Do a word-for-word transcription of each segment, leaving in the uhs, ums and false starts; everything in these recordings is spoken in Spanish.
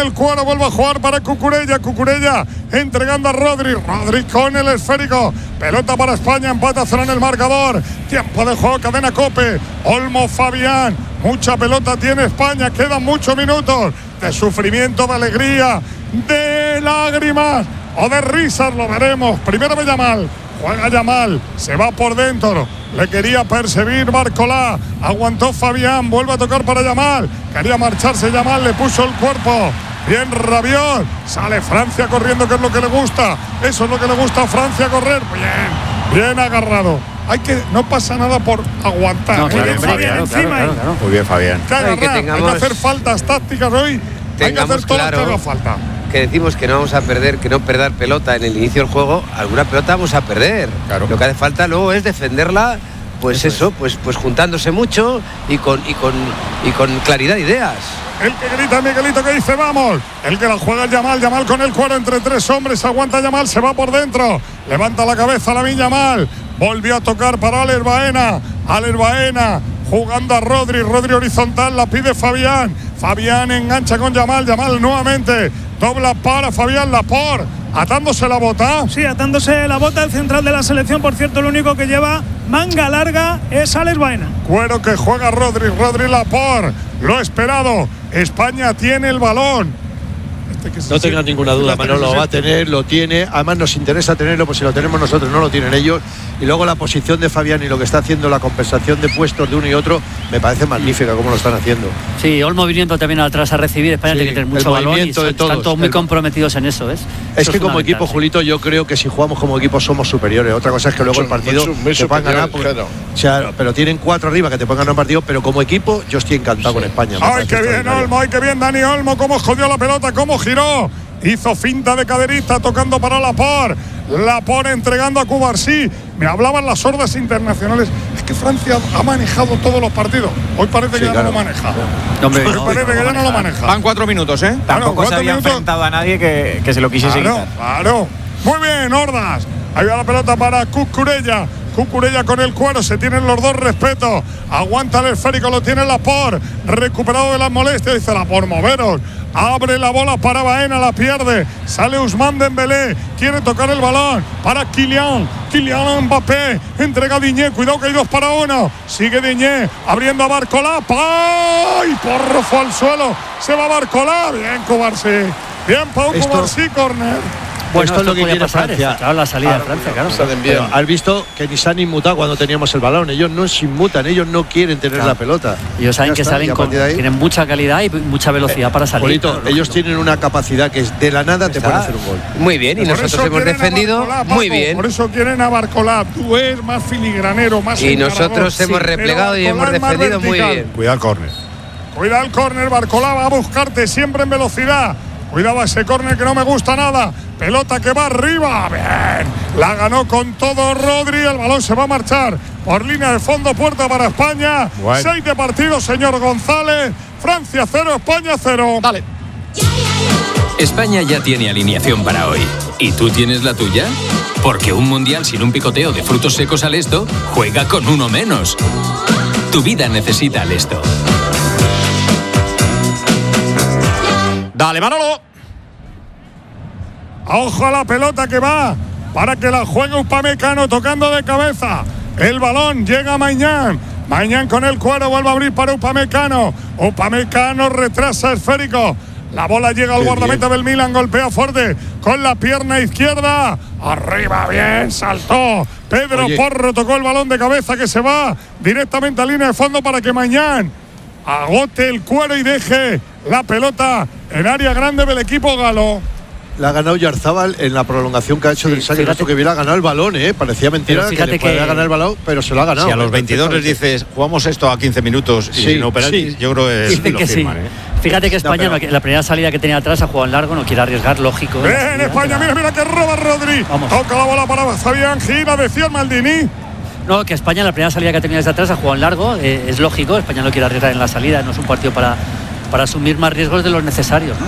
el cuero, vuelve a jugar para Cucurella. Cucurella entregando a Rodri. Rodri con el esférico. Pelota para España, empate a cero en el marcador. Tiempo de juego, cadena COPE. Olmo, Fabián. Mucha pelota tiene España, quedan muchos minutos de sufrimiento, de alegría, de lágrimas o de risas, lo veremos. Primero ve Yamal, juega Yamal, se va por dentro, le quería perseguir Barcolá, aguantó Fabián, vuelve a tocar para Yamal, quería marcharse Yamal, le puso el cuerpo. Bien Rabiot, sale Francia corriendo, que es lo que le gusta, eso es lo que le gusta a Francia, correr, bien, bien agarrado. Hay que, no pasa nada por aguantar. No, claro, bien, claro, Fabián, claro, encima claro, claro. Muy bien, Fabián. Que agarrar, hay, que tengamos, hay que hacer faltas tácticas hoy. Hay que hacer todo claro lo que haga falta. Que decimos que no vamos a perder, que no perder pelota en el inicio del juego, alguna pelota vamos a perder. Claro. Lo que hace falta luego es defenderla, pues eso, eso pues, pues juntándose mucho y con, y con, y con claridad de ideas. El que grita Miguelito, que dice vamos. El que la juega es Yamal. Yamal con el cuero entre tres hombres. Aguanta Yamal, se va por dentro. Levanta la cabeza Lamine Yamal. Volvió a tocar para Alex Baena. Alex Baena jugando a Rodri. Rodri horizontal, la pide Fabián. Fabián engancha con Yamal. Yamal nuevamente dobla para Fabián Laporte. Atándose la bota. Sí, atándose la bota el central de la selección. Por cierto, el único que lleva manga larga es Alex Baena. Cuero que juega Rodri. Rodri Laporte. Lo esperado. España tiene el balón. No tengas ninguna duda, Manolo, lo va a tener, lo tiene. Además nos interesa tenerlo, pues si lo tenemos nosotros no lo tienen ellos. Y luego la posición de Fabián y lo que está haciendo, la compensación de puestos de uno y otro, me parece magnífica como lo están haciendo. Sí, Olmo viniendo también atrás a recibir. España sí, tiene que tener mucho balón y son, de todos, están todos muy el... comprometidos en eso. ¿ves? Es eso que es como equipo, sí. Julito, yo creo que si jugamos como equipo somos superiores. Otra cosa es que luego mucho, el partido mucho, mucho te puedan ganar. Porque, claro. O sea, pero tienen cuatro arriba que te pueden ganar un partido, pero como equipo yo estoy encantado sí. con España. ¡Ay, qué bien, Olmo! ¡Ay, qué bien, Dani Olmo! ¡Cómo jodió la pelota! ¡Cómo giró! Hizo finta de caderista tocando para Laporte. Laporte entregando a Cubarsí. Me hablaban las hordas internacionales. Es que Francia ha manejado todos los partidos. Hoy parece sí, que ya claro. no lo maneja. No, hombre, Hoy no, parece no, que no ya no lo maneja. Van cuatro minutos, ¿eh? Tampoco claro, se había minutos. enfrentado a nadie que, que se lo quisiese claro, quitar. Claro. Muy bien, hordas. Ahí va la pelota para Cucurella. Cucurella con el cuero, se tienen los dos respeto. Aguanta el esférico, lo tiene Laporte. Recuperado de las molestias, dice Laporte, moveros. Abre la bola para Baena, la pierde. Sale Ousmane Dembélé, quiere tocar el balón para Kylian. Kylian Mbappé, entrega a Diñé, cuidado que hay dos para uno. Sigue Diñé, abriendo a Barcolá. ¡Ay! Porro fue al suelo. Se va Barcolá. Bien, Cubarsí. Bien, Pau Cubarsí, córner. Pues esto es lo que quiere Francia. Claro, la salida de Francia, claro. Pero has visto que ni se han inmutado cuando teníamos el balón. Ellos no se inmutan, ellos no quieren tener claro. la pelota. Ellos saben ya que está, salen con, tienen mucha calidad y mucha velocidad eh, para salir. Polito, claro, ellos tienen una capacidad que es de la nada te pueden hacer un gol. Muy bien, y por nosotros hemos defendido Barcolá, Paco, muy bien. Por eso quieren a Barcolá. Tú eres más filigranero, más y nosotros hemos sí, replegado y hemos defendido muy bien. Cuidado el córner. Cuidado el córner, Barcolá va a buscarte siempre en velocidad. Cuidado ese córner que no me gusta nada. Pelota que va arriba. Bien. La ganó con todo Rodri. El balón se va a marchar por línea de fondo. Puerta para España. Bueno. Seis de partido, señor González. Francia cero, España cero. Dale. España ya tiene alineación para hoy. ¿Y tú tienes la tuya? Porque un mundial sin un picoteo de frutos secos al Esto juega con uno menos. Tu vida necesita al Esto. Dale, Manolo. Ojo a la pelota que va para que la juegue Upamecano tocando de cabeza. El balón llega a Mañán. Mañán con el cuero vuelve a abrir para Upamecano. Upamecano retrasa esférico. La bola llega al guardameta del Milan. Golpea fuerte con la pierna izquierda. Arriba, bien, saltó. Pedro Oye. Porro tocó el balón de cabeza que se va directamente a línea de fondo para que Mañán agote el cuero y deje la pelota en área grande del equipo galo. La ha ganado Yarzábal en la prolongación que ha hecho sí, del ensayo nuestro, que hubiera ganado el balón, ¿eh? Parecía mentira que le podía ganar el balón, pero se lo ha ganado. Si a los veintidós les dices, jugamos esto a quince minutos y sí, no penalti, sí. yo creo que, es, lo que firman, sí. ¿eh? Fíjate que España, no, pero... la primera salida que tenía atrás ha jugado en largo, no quiere arriesgar, lógico. Bien, salida, España, mira, mira que roba Rodri. Vamos. Toca la bola para Fabián, gira, decía Maldini. No, que España, la primera salida que tenía desde atrás ha jugado en largo, eh, es lógico, España no quiere arriesgar en la salida, no es un partido para, para asumir más riesgos de los necesarios, ¿no?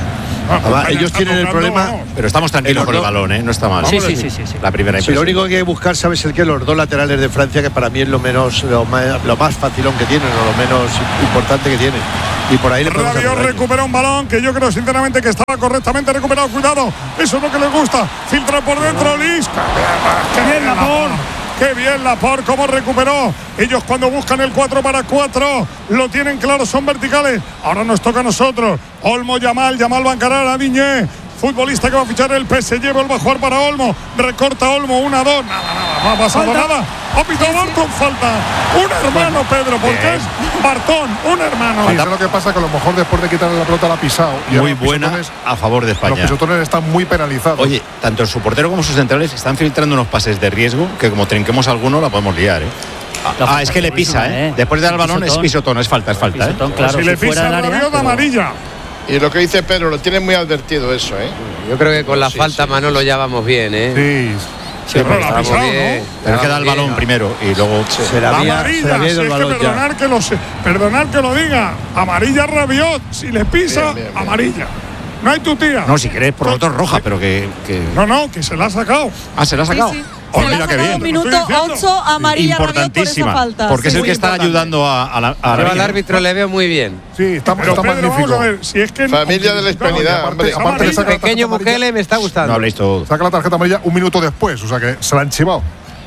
Además, ellos tienen el problema. Pero estamos tranquilos con el balón, ¿eh? No está mal. Sí, sí, sí, sí, sí. La primera impresión. Sí, lo único que hay que buscar, ¿sabes el qué? Los dos laterales de Francia, que para mí es lo menos, lo más, lo más facilón que tienen, o lo menos importante que tienen. Y por ahí le podemos Rabiot recupera un balón que yo creo sinceramente que estaba correctamente recuperado. Cuidado, eso es lo que les gusta. Filtra por dentro, Lis. ¡Qué bien, Laporte! ¡Qué bien Laporte! ¿Cómo recuperó? Ellos cuando buscan el cuatro para cuatro lo tienen claro, son verticales. Ahora nos toca a nosotros. Olmo, Yamal, Yamal va a encarar a Digne. Futbolista que va a fichar el P S G, vuelve a jugar para Olmo. Recorta Olmo, una, dos. Nada, nada, no ha pasado falta. nada. Ha pitado Barton, falta. Un hermano, Pedro, porque es Bartón, un hermano. Y eso es lo que pasa, que a lo mejor después de quitarle la pelota la ha pisado. Muy buena a favor de España. Los pisotones están muy penalizados. Oye, tanto su portero como sus centrales están filtrando unos pases de riesgo que como trinquemos alguno la podemos liar, ¿eh? Ah, es que le pisa, ¿eh? Después de dar el balón es pisotón, es falta, es falta, pisotón, ¿eh? Claro, si, si le pisa la Rabiot, pero... amarilla. Y lo que dice Pedro, lo tiene muy advertido eso, ¿eh? Yo creo que con la sí, falta, sí, Manolo, sí. ya vamos bien, ¿eh? Sí. Sí, pero la ha pisado, bien, ¿no? Pero que da el balón bien, primero y luego sí. se la había, amarilla, se la había si es que perdonar que, lo, perdonar que lo diga. Amarilla Rabiot, si le pisa, bien, bien, bien. amarilla. No hay tu tía. No, si querés, por lo tanto roja, pero que, que. No, no, que se la ha sacado. Ah, se la ha sacado. Sí, sí. Oh, se mira qué bien. Un minuto ocho, amarilla Rabiot por esa falta. Porque sí, es el que está importante. ayudando a, a la. A al árbitro le veo muy bien. Sí, está, pero está Pedro, magnífico. Vamos a ver, si es que familia de la hispanidad. Aparte, aparte el le saca pequeño Bukele me está gustando. No habléis todo. Saca la tarjeta amarilla un minuto después, o sea que se la han chivado.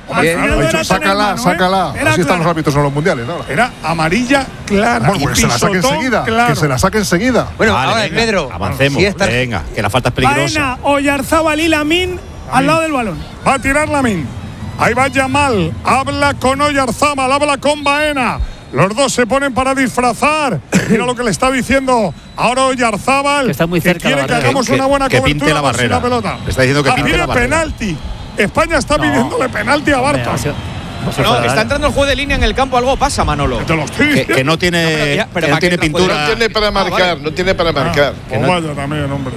Dicho, sácala, sácala. Era Así están clara. los árbitros en los mundiales, ¿no? Era amarilla clara. Bueno, pues que se la saque enseguida. Claro. Que se la saque enseguida. Bueno, vale, ahora venga, Pedro. avancemos. Si esta... Venga, que la falta es peligrosa. Baena, Oyarzábal y Lamine al lado del balón. Va a tirar Lamine. Ahí va Yamal. Habla con Oyarzábal, habla con Baena. Los dos se ponen para disfrazar. Mira lo que le está diciendo ahora Oyarzábal. Que está muy cerca que quiere la que barrera. hagamos Que- una buena que cobertura pinte la por si barrera. la pelota. Le está diciendo que Ah, pinte pide la barrera. penalti. España está No. pidiéndole penalti a Barton. Hombre, no, No, no, está entrando el juego de línea en el campo, algo pasa, Manolo. Te lo estoy Que, diciendo. que no tiene, No, pero ya- pero que no para tiene que la pintura. No tiene para marcar, Ah, vale. no tiene para marcar. Ah, pues vaya también, hombre.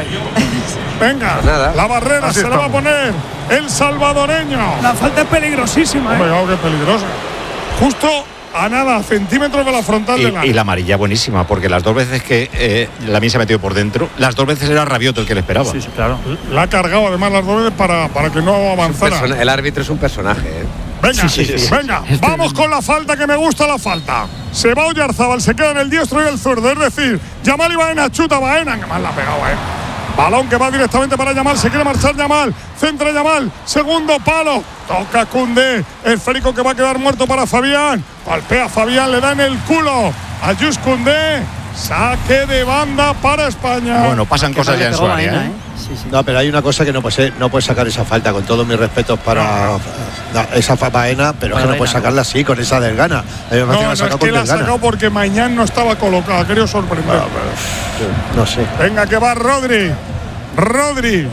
Venga, Nada. la barrera Así se la va a estamos. poner el salvadoreño. La falta es peligrosísima, Hombre, ¿eh? claro que es peligrosa. Justo a nada, centímetros de la frontal Y, de la. y la amarilla buenísima, porque las dos veces que eh, Lamine se ha metido por dentro, las dos veces era Rabiot el que le esperaba. Sí, sí, claro. La ha cargado además las dos veces para, para que no avanzara. Persona- el árbitro es un personaje, ¿eh? Venga, Sí, sí, sí. venga, vamos con la falta, que me gusta la falta. Se va Oyarzábal, se queda en el diestro y el zurdo. Es decir, Yamal y Baena, chuta Baena, que mal la ha pegado, eh. Balón que va directamente para Yamal, se quiere marchar Yamal, centra Yamal, segundo palo, toca Koundé, esférico que va a quedar muerto para Fabián, golpea Fabián, le da en el culo a Jules Koundé, saque de banda para España. Bueno, pasan cosas ya en su área, Baena, ¿eh? ¿eh? Sí, sí. No, pero hay una cosa que no puede ser, no puedes sacar esa falta, con todos mis respetos para no, esa Baena, pero es que no puedes sacarla así, con esa desgana. No, no, es que la ha sacado porque Mañán no estaba colocada, quería sorprender. No, pero, no sé. Venga, que va Rodri. Rodri.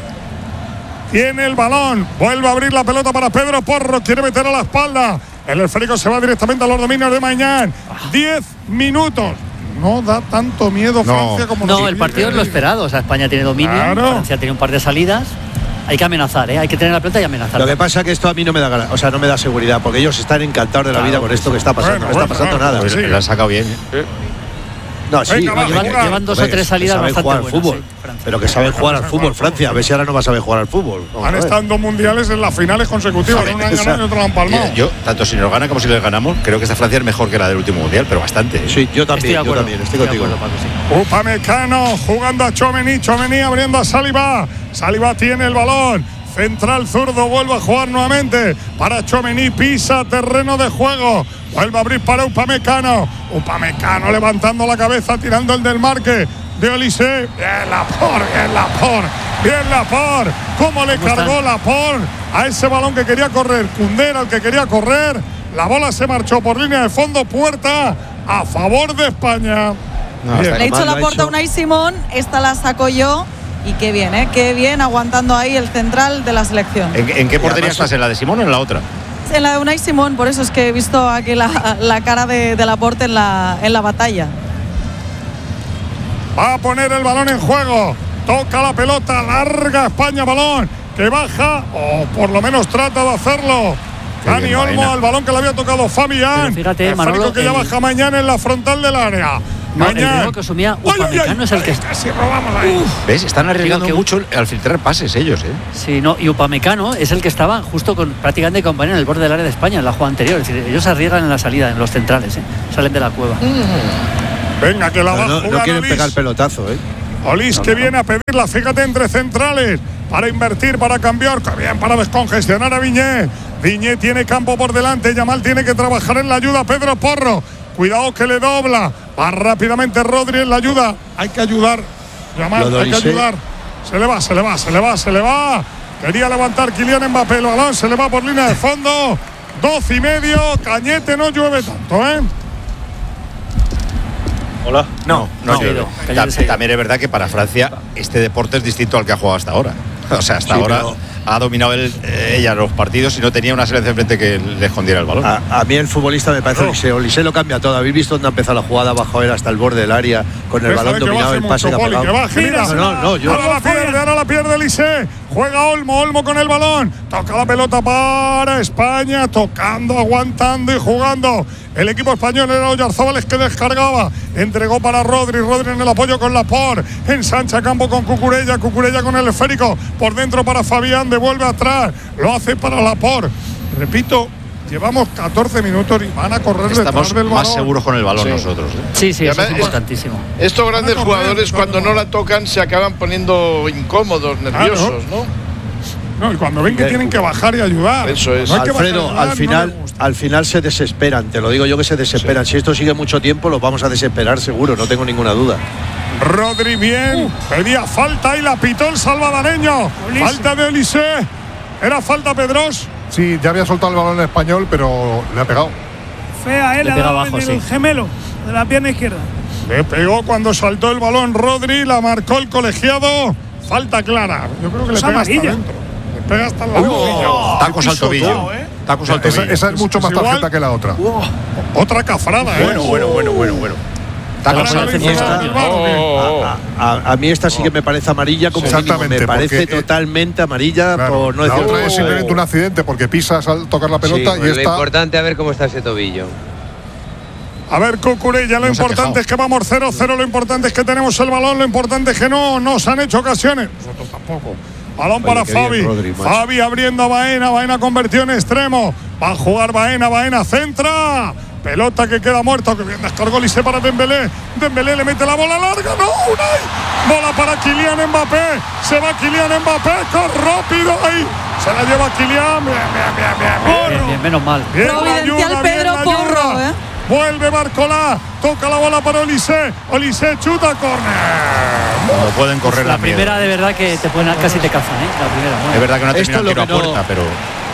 Tiene el balón. Vuelve a abrir la pelota para Pedro Porro. Quiere meter a la espalda. El esférico se va directamente a los dominios de Mañán. Diez minutos. No da tanto miedo No. Francia como No, nos el partido es lo dice. esperado. O sea, España tiene dominio. Claro. Francia tiene un par de salidas. Hay que amenazar, ¿eh? Hay que tener la pelota y amenazar. Lo que pasa es que esto a mí no me da gana, o sea, no me da seguridad, porque ellos están encantados de la Claro, vida con esto que está pasando. Bueno, no está bueno, pasando bueno, nada. Pues sí. le han sacado bien. ¿eh? No, sí, Venga, va, oye, llevan- que- llevan dos o hombre, tres que salidas saben bastante jugar al buenas, fútbol, sí, Francia. pero que saben jugar al fútbol, Francia. A ver si ahora no va a saber jugar al fútbol. Vamos Han a ver. estado en dos mundiales en las finales consecutivas. A ver, Una han ganado y otra la han palmado. Yo, tanto si nos gana como si les ganamos, creo que esta Francia es mejor que la del último mundial, pero bastante. ¿eh? Sí, yo Estoy también, de yo acuerdo. también, estoy de contigo. acuerdo, Paco, sí. Upamecano jugando a Tchouaméni, Tchouaméni abriendo a Saliba. Saliba tiene el balón. Central zurdo, vuelve a jugar nuevamente para Tchouaméni, pisa terreno de juego. Vuelve a abrir para Upamecano. Upamecano levantando la cabeza, tirando el del marque de Olise. Bien Laporte, bien Laporte, bien Laporte. ¿Cómo le ¿Cómo cargó están? Laporte a ese balón que quería correr? Koundé era el que quería correr. La bola se marchó por línea de fondo, puerta a favor de España. No, Bien. está Le he hecho mal lo la ha puerta a hecho. Unai Simón, esta la saco yo. Y qué bien, ¿eh? Qué bien aguantando ahí el central de la selección. ¿En, en qué portería además- estás? ¿En la de Simón o en la otra? En la de Unai Simón, por eso es que he visto aquí la, la cara de, de Laporte en la, en la batalla. Va a poner el balón en juego. Toca la pelota, larga España, balón que baja, o por lo menos trata de hacerlo. Qué Dani bien, Olmo Baena. al balón que le había tocado Fabián. Pero fíjate, el Manolo, que ya el- baja mañana en la frontal del área. No, el riesgo que asumía Upamecano es el que... Casi robamos ahí. Uf, ¿ves? Están arriesgando mucho al filtrar pases ellos, ¿eh? Sí, no, y Upamecano es el que estaba justo con prácticamente compañero en el borde del área de España en la jugada anterior. Es decir, ellos arriesgan en la salida, en los centrales, ¿eh? Salen de la cueva. Mm. Venga, que la va a no, jugar no quieren Olís. pegar pelotazo, ¿eh? Olís, no, que no. viene a pedirla, fíjate, entre centrales, para invertir, para cambiar, que bien, para descongestionar a Viñé. Viñé tiene campo por delante, Yamal tiene que trabajar en la ayuda, Pedro Porro. Cuidado que le dobla. Va rápidamente Rodri en la ayuda. Hay que ayudar. Yamal, hay que ayudar. Se le va, se le va, se le va, se le va. Quería levantar Kylian Mbappé. El balón se le va por línea de fondo. Doce y medio. Cañete, no llueve tanto, ¿eh? Hola. No, no, no, no, no. También es verdad que para Francia este deporte es distinto al que ha jugado hasta ahora. O sea, hasta sí, ahora ha dominado él, ella los partidos y no tenía una selección frente que le escondiera el balón. A, a mí el futbolista me parece que oh. Olise lo cambia todo. ¿Habéis visto dónde ha empezado la jugada bajo él hasta el borde del área con el balón dominado, el pase que ha pegado? Que baje, mira. No, no, no, yo... Ahora la pierde, ahora la pierde Olise. Juega Olmo, Olmo con el balón. Toca la pelota para España, tocando, aguantando y jugando. El equipo español era Oyarzábal que descargaba. Entregó para Rodri, Rodri en el apoyo con Laporte. Ensancha campo con Cucurella, Cucurella con el esférico. Por dentro para Fabián, devuelve atrás. Lo hace para Laporte. Repito, llevamos catorce minutos y van a correr detrás del balón. Estamos más seguros con el balón sí. nosotros. ¿eh? Sí, sí, eso es importantísimo. Estos grandes jugadores cuando no la tocan se acaban poniendo incómodos, nerviosos, ah, ¿no? ¿no? No, y cuando ven que tienen que bajar y ayudar. Eso es. No Alfredo, ayudar, al final, no al final se desesperan. Te lo digo yo que se desesperan. Sí. Si esto sigue mucho tiempo, los vamos a desesperar seguro. No tengo ninguna duda. Rodri bien, uh. pedía falta y la pitó el salvadoreño. Olise. Falta de Olise. ¿Era falta Pedros? Sí, ya había soltado el balón en español, pero le ha pegado. Fea, él le ha pega dado abajo, en el sí. gemelo de la pierna izquierda. Le pegó cuando saltó el balón Rodri, la marcó el colegiado. Falta clara. Yo creo que le es pega amarilla. hasta dentro. Pega hasta la oh, tacos al tobillo. ¿eh? Tacos al tobillo. Esa, esa es mucho más igual, tarjeta que la otra. Wow. Otra cafrada, ¿eh? Bueno, bueno, bueno, bueno, bueno. Tacos al tobillo. Oh, a, a, a mí esta sí que me parece amarilla, como exactamente, me parece porque, totalmente amarilla. Claro, por no la decir otra oh. es simplemente un accidente porque pisas al tocar la pelota sí, y esta. Lo importante es ver cómo está ese tobillo. A ver, Cucurella, lo no importante es que vamos cero cero, lo importante es que tenemos el balón, lo importante es que no nos han hecho ocasiones. Nosotros tampoco. Balón Oye, para Fabi. Bien, Rodri, Fabi abriendo a Baena. Baena convirtió en extremo. Va a jugar Baena. Baena centra. Pelota que queda muerto. Que bien descargó Olise para Dembélé. Dembélé le mete la bola larga. No, Unai. Bola para Kylian Mbappé. Se va Kylian Mbappé. Con rápido ahí. Se la lleva Kylian. Bien, bien, bien, bien. bien, bien menos mal. Bien, Providencial Pedro Porro, ¿eh? Vuelve Barcolá, toca la bola para Olise. Olise chuta, córner. No pueden correr la la primera miedo. De verdad que te pueden, casi te cazan, ¿eh? La primera. Bueno. Es verdad que no ha terminado el tiro a puerta, pero